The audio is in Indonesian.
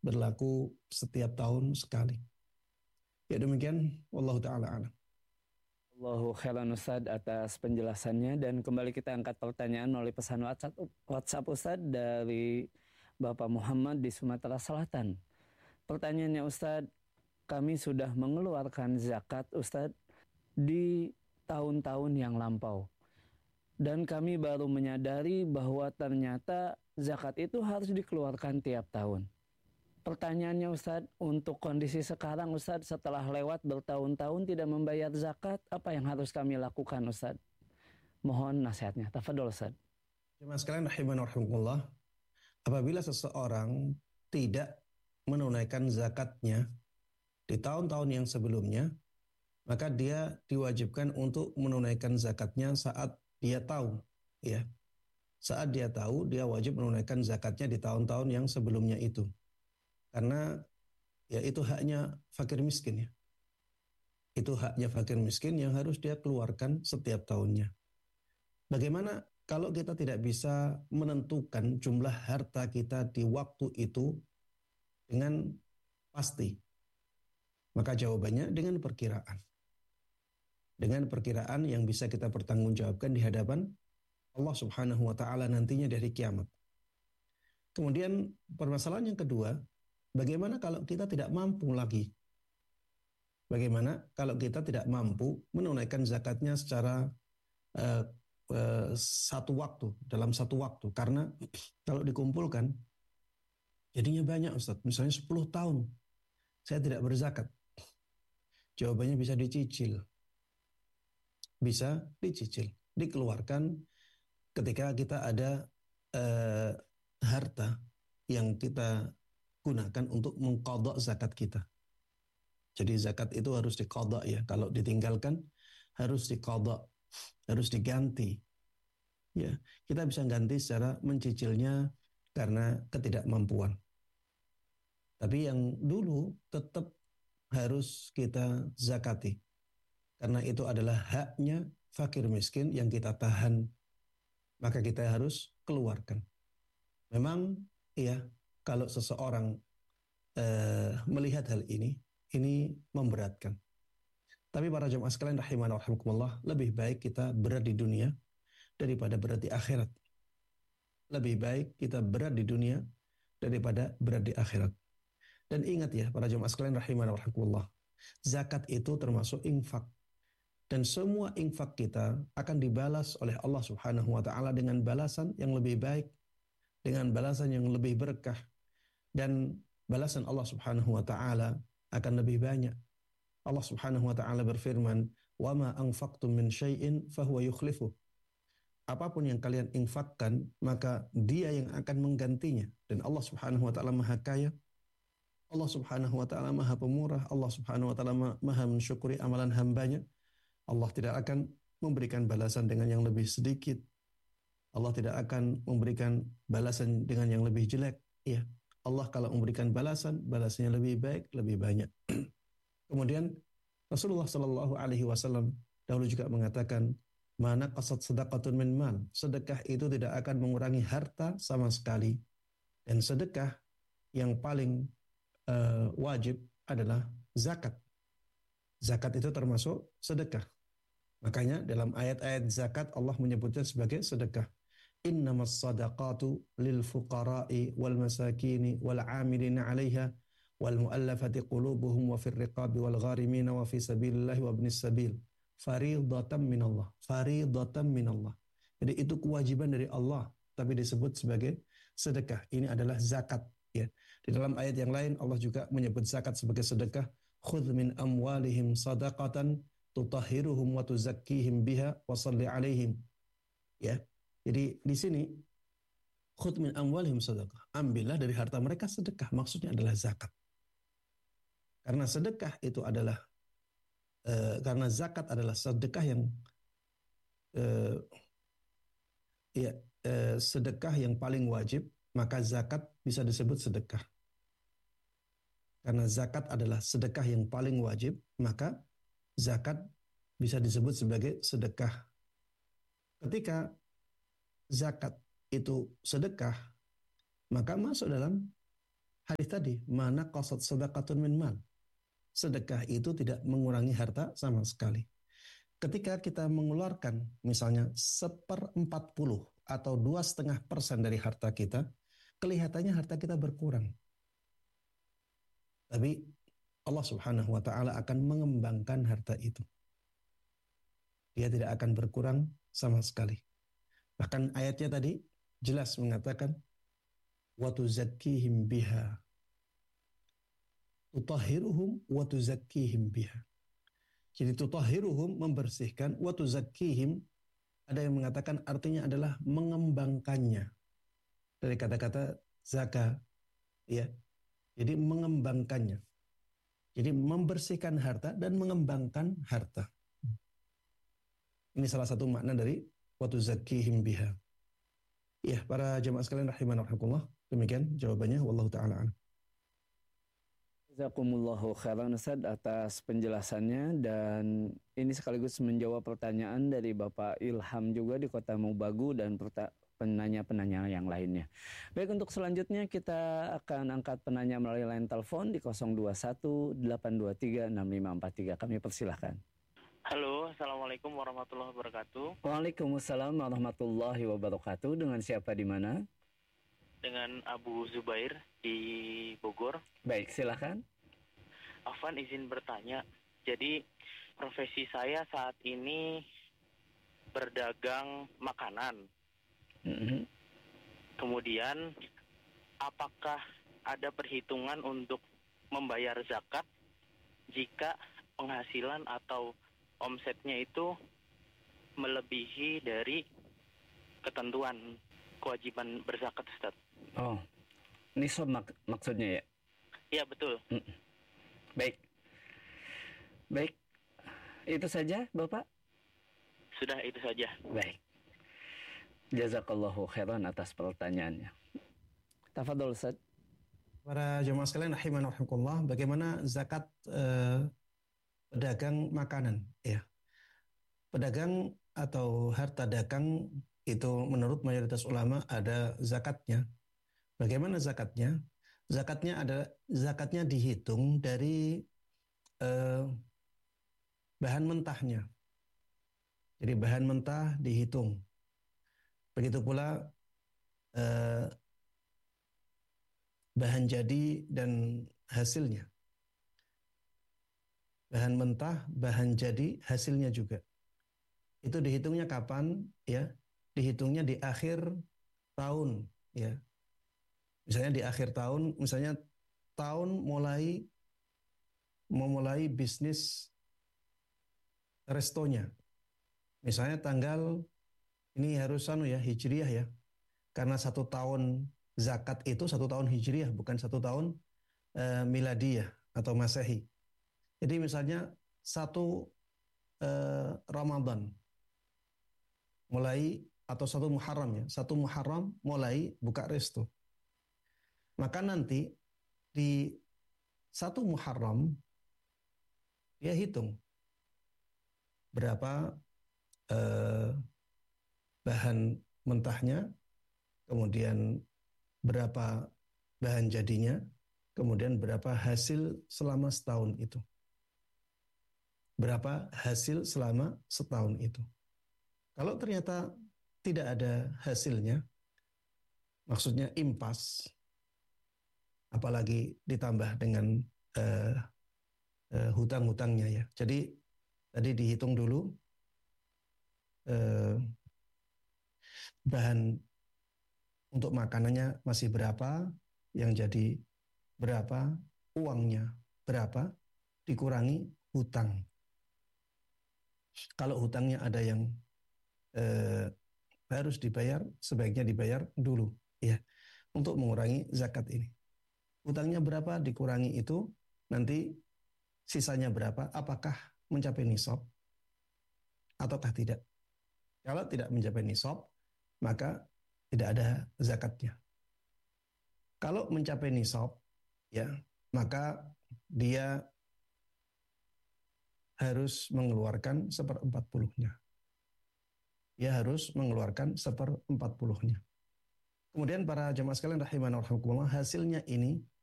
berlaku setiap tahun sekali. Ya demikian, wallahu taala alam. Allahu khairan Ustadz atas penjelasannya, dan kembali kita angkat pertanyaan oleh pesan WhatsApp Ustadz dari Bapak Muhammad di Sumatera Selatan. Pertanyaannya Ustadz, kami sudah mengeluarkan zakat Ustadz di tahun-tahun yang lampau, dan kami baru menyadari bahwa ternyata zakat itu harus dikeluarkan tiap tahun. Pertanyaannya Ustadz, untuk kondisi sekarang Ustadz, setelah lewat bertahun-tahun tidak membayar zakat, apa yang harus kami lakukan Ustadz? Mohon nasihatnya. Tafadhol Ustadz. Jemaah sekalian rahimani wa rahimakumullah, apabila seseorang tidak menunaikan zakatnya di tahun-tahun yang sebelumnya, maka dia diwajibkan untuk menunaikan zakatnya saat dia tahu, ya. Saat dia tahu, dia wajib menunaikan zakatnya di tahun-tahun yang sebelumnya itu. Karena ya itu haknya fakir miskin, ya. Itu haknya fakir miskin yang harus dia keluarkan setiap tahunnya. Bagaimana kalau kita tidak bisa menentukan jumlah harta kita di waktu itu dengan pasti? Maka jawabannya dengan perkiraan. Dengan perkiraan yang bisa kita pertanggungjawabkan di hadapan Allah Subhanahu wa taala nantinya dari kiamat. Kemudian permasalahan yang kedua, bagaimana kalau kita tidak mampu lagi? Bagaimana kalau kita tidak mampu menunaikan zakatnya secara uh, satu waktu, dalam satu waktu? Karena kalau dikumpulkan jadinya banyak Ustaz. Misalnya 10 tahun saya tidak berzakat. Jawabannya bisa dicicil. Bisa dicicil, dikeluarkan ketika kita ada harta yang kita gunakan untuk mengqadha zakat kita. Jadi zakat itu harus diqadha, ya. Kalau ditinggalkan harus diqadha, harus diganti. Ya, kita bisa ganti secara mencicilnya karena ketidakmampuan. Tapi yang dulu tetap harus kita zakati. Karena itu adalah haknya fakir miskin yang kita tahan, maka kita harus keluarkan. Memang ya, kalau seseorang melihat hal ini memberatkan. Tapi para jemaah sekalian rahimana wa rahimakumullah, lebih baik kita berat di dunia daripada berat di akhirat. Lebih baik kita berat di dunia daripada berat di akhirat. Dan ingat ya para jemaah sekalian rahimana wa rahimakumullah, zakat itu termasuk infak. Dan semua infak kita akan dibalas oleh Allah Subhanahu wa taala dengan balasan yang lebih baik, dengan balasan yang lebih berkah, dan balasan Allah Subhanahu wa taala akan lebih banyak. Allah Subhanahu wa taala berfirman, "Wa ma anfaqtum min syai'in fahuwa yukhlifuh." Apapun yang kalian infakkan, maka Dia yang akan menggantinya. Dan Allah Subhanahu wa taala Maha Kaya. Allah Subhanahu wa taala Maha Pemurah. Allah Subhanahu wa taala Maha mensyukuri amalan hambanya. Allah tidak akan memberikan balasan dengan yang lebih sedikit. Allah tidak akan memberikan balasan dengan yang lebih jelek. Ya, Allah kalau memberikan balasan, balasannya lebih baik, lebih banyak. Kemudian Rasulullah Shallallahu Alaihi Wasallam dahulu juga mengatakan, mana qasad sedekatun min mal. Sedekah itu tidak akan mengurangi harta sama sekali. Dan sedekah yang paling wajib adalah zakat. Zakat itu termasuk sedekah. Makanya dalam ayat-ayat zakat Allah menyebutnya sebagai sedekah. Innamas sadaqatu lil fuqara'i wal masakini wal 'amilina 'alaiha wal mu'allafati qulubuhum wa fir riqabi wal gharimina wa fi sabilillahi wa ibnis sabil. Faridatan minallah. Faridatan minallah. Jadi itu kewajiban dari Allah, tapi disebut sebagai sedekah. Ini adalah zakat, ya. Di dalam ayat yang lain Allah juga menyebut zakat sebagai sedekah. Khudh min amwalihim sadaqatan tutahhiruhum wa tuzakkihim biha wa shalli alaihim. Ya. Jadi di sini khudh min amwalihim sadaqah. Ambillah dari harta mereka sedekah. Maksudnya adalah zakat. Karena sedekah itu adalah karena zakat adalah sedekah yang ya sedekah yang paling wajib, maka zakat bisa disebut sedekah. Karena zakat adalah sedekah yang paling wajib, maka zakat bisa disebut sebagai sedekah. Ketika zakat itu sedekah, maka masuk dalam hadis tadi, mana qasad sadaqatun min mal. Sedekah itu tidak mengurangi harta sama sekali. Ketika kita mengeluarkan misalnya 1/40 atau 2,5% dari harta kita, kelihatannya harta kita berkurang. Tapi Allah Subhanahu wa taala akan mengembangkan harta itu. Dia tidak akan berkurang sama sekali. Bahkan ayatnya tadi jelas mengatakan wa tuzakkihim biha. Tutahhiruhum wa tuzakkihim biha. Jadi tutahhiruhum membersihkan, wa tuzakkihim ada yang mengatakan artinya adalah mengembangkannya. Dari kata-kata zaka, ya. Jadi mengembangkannya. Jadi membersihkan harta dan mengembangkan harta. Ini salah satu makna dari wa tuzakkihim biha. Ya, para jemaah sekalian rahimana rahimakumullah, demikian jawabannya wallahu taala a'lam. Jazakumullahu khairan Ustaz atas penjelasannya, dan ini sekaligus menjawab pertanyaan dari Bapak Ilham juga di Kota Mubagu dan penanya-penanya yang lainnya. Baik, untuk selanjutnya kita akan angkat penanya melalui line telepon di 021-823-6543. Kami persilahkan. Halo, Assalamualaikum warahmatullahi wabarakatuh. Waalaikumsalam warahmatullahi wabarakatuh. Dengan siapa di mana? Dengan Abu Zubair di Bogor. Baik, silakan. Afwan izin bertanya. Jadi profesi saya saat ini berdagang makanan. Kemudian apakah ada perhitungan untuk membayar zakat jika penghasilan atau omsetnya itu melebihi dari ketentuan kewajiban berzakat, Ustaz? Oh, nisab maksudnya ya? Iya, betul. Baik. Baik. Itu saja, Bapak? Sudah, itu saja. Baik. Jazakallahu khairan atas pertanyaannya. Tafadhol, Ustaz. Para jemaah sekalian rahimana rahimakumullah, bagaimana zakat pedagang makanan, ya. Pedagang atau harta dagang itu menurut mayoritas ulama ada zakatnya. Bagaimana zakatnya? Zakatnya dihitung dari bahan mentahnya. Jadi bahan mentah dihitung. Begitu pula bahan jadi dan hasilnya. Bahan mentah, bahan jadi, hasilnya juga. Itu dihitungnya kapan? Ya, dihitungnya di akhir tahun, ya. Misalnya di akhir tahun, misalnya tahun memulai bisnis restonya. Misalnya tanggal ini harus hijriyah ya. Karena 1 tahun zakat itu 1 tahun hijriyah, bukan 1 tahun miladiyah atau masehi. Jadi misalnya 1 Ramadan mulai, atau 1 Muharram ya. 1 Muharram mulai buka resto. Maka nanti di 1 Muharram dia hitung berapa bahan mentahnya, kemudian berapa bahan jadinya, kemudian berapa hasil selama setahun itu. Berapa hasil selama setahun itu. Kalau ternyata tidak ada hasilnya, maksudnya impas, apalagi ditambah dengan hutang-hutangnya ya. Jadi tadi dihitung dulu bahan untuk makanannya masih berapa, yang jadi berapa, uangnya berapa, dikurangi hutang. Kalau hutangnya ada yang harus dibayar, sebaiknya dibayar dulu ya, untuk mengurangi zakat ini. Hutangnya berapa, dikurangi itu, nanti sisanya berapa, apakah mencapai nisab ataukah tidak. Kalau tidak mencapai nisab, maka tidak ada zakatnya. Kalau mencapai nisab, ya, maka dia harus mengeluarkan 1/40-nya. Dia harus mengeluarkan 1/40-nya. Kemudian para jemaah sekalian rahimana rahimakumullah, hasilnya ini